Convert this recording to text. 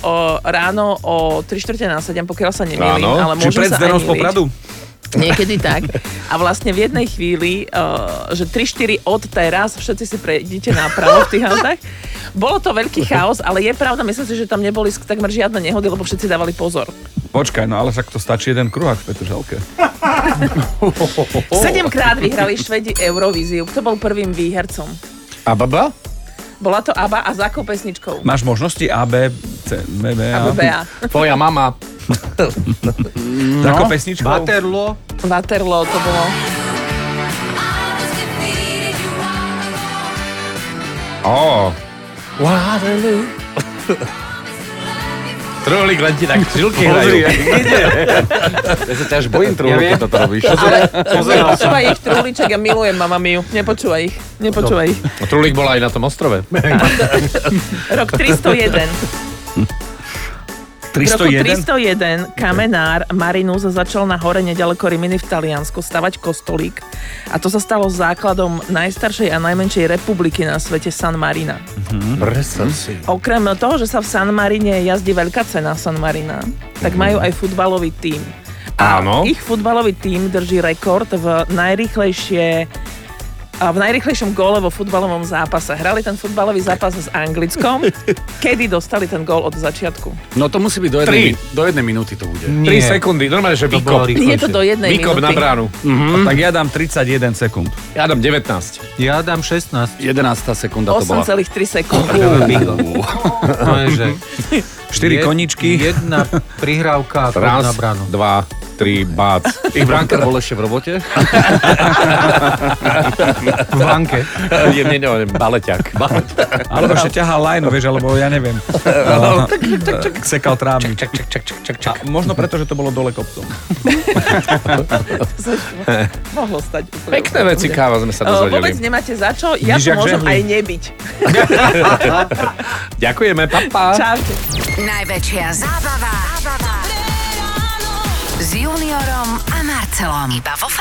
ráno o 6:45, pokiaľ sa nemýlim, ale Či môžem pred sa aj Zdenou z myliť. Popradu? Niekedy tak. A vlastne v jednej chvíli, že 3-4 od teraz, všetci si prejdete napravo v tých autách. Bolo to veľký chaos, ale je pravda, myslím si, že tam neboli takmer žiadne nehody, lebo všetci dávali pozor. Počkaj, no ale však to stačí jeden kruhák v Petržalke. 7-krát vyhrali Švedi Eurovíziu. Kto bol prvým výhercom? ABBA? Bola to ABBA a za akou pesničkou? Máš možnosti A, B, C, B, B, A. ABBA. Tvoja mama. S akou pesničkou? Waterloo. Waterloo to bolo. Waterloo. Truhlík, len ti tak žilky hrajú. Ja sa ťa až bojím, Truhlík, keď toto robíš. Ale nepočúvaj ich, Truhlíček, ja milujem Mamma Miu. Nepočúvaj ich. Truhlík bola aj na tom ostrove. Rok 301. V roku 301? 301 kamenár Marinus začal na hore nedaleko Rimini v Taliansku stavať kostolík a to sa stalo základom najstaršej a najmenšej republiky na svete San Marina. Okrem toho, že sa v San Marine jazdí veľká cena San Marina, tak majú aj futbalový tím. A ich futbalový tím drží rekord v najrýchlejšom góle vo futbalovom zápase. Hrali ten futbalový zápas s Anglickom. Kedy dostali ten gól od začiatku? No to musí byť do jednej minúty to bude. 3 sekundy, normálne, že výkop. Je to do jednej Výkop minúty. na bránu. Tak ja dám 31 sekúnd. Ja dám 19. Ja dám 16. 11. sekunda to bola. 8,3 sekundy. No je, že 4 koničky. Jedna prihrávka a kód na Raz, bránu. 2, 3, bác. Ich brankár bol ešte v robote? V banke. Baleťak. Alebo ešte ťahal lajnu, vieš, alebo ja neviem. Sekal trávnik. A možno preto, že to bolo dole kopcom. Mohlo stať úplne. Pekné veci, káva, sme sa Vôbec dozvedeli. nemáte za čo, ja Vidíš, to jak môžem žehli. aj nebyť. Ďakujeme, papa. Čaute. Najväčšia zábava s Juniorom a Marcelom. Iba vo